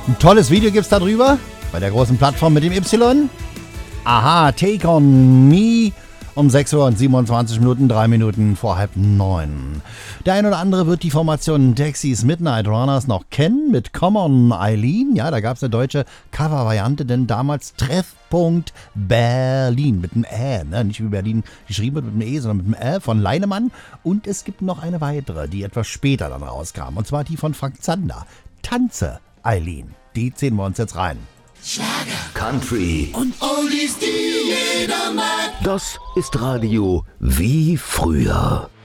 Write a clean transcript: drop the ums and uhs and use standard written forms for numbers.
Ein tolles Video gibt's da drüber, bei der großen Plattform mit dem Y. Aha, Take on Me um 6 Uhr und 27 Minuten, 3 Minuten vor 8:30. Der ein oder andere wird die Formation Dexys Midnight Runners noch kennen mit Come on Eileen. Ja, da gab es eine deutsche Cover-Variante, denn damals Treffpunkt Berlin mit einem ne? Nicht wie Berlin geschrieben wird mit einem sondern mit einem von Leinemann. Und es gibt noch eine weitere, die etwas später dann rauskam, und zwar die von Frank Zander. Tanze Eileen. Die ziehen wir uns jetzt rein. Schlager, Country und Oldies, die jeder mag. Das ist Radio wie früher.